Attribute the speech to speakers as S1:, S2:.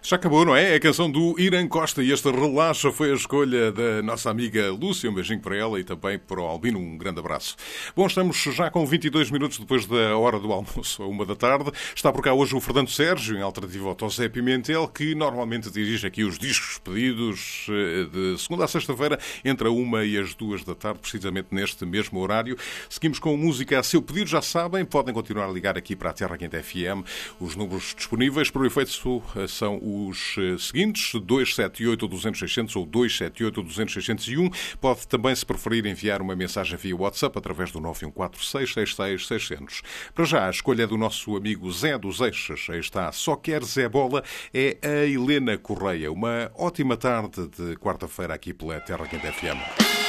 S1: Já acabou, não é? É a canção do Irã Costa e este Relaxa foi a escolha da nossa amiga Lúcia. Um beijinho para ela e também para o Albino. Um grande abraço. Bom, estamos já com 22 minutos depois da hora do almoço, a 1 da tarde. Está por cá hoje o Fernando Sérgio, em alternativa ao José Pimentel, que normalmente dirige aqui os discos pedidos de segunda a sexta-feira, entre a 1 e as 2 da tarde, precisamente neste mesmo horário. Seguimos com música a seu pedido, já sabem, podem continuar a ligar aqui para a Terra Quente FM. Os números disponíveis para o efeito são os seguintes: 278-200-600 ou 278-200-601. Pode também, se preferir, enviar uma mensagem via WhatsApp através do 914-666-600. Para já, a escolha é do nosso amigo Zé dos Eixos. Aí está, Só Quer Zé Bola, é a Helena Correia. Uma ótima tarde de quarta-feira aqui pela Terra Quente FM.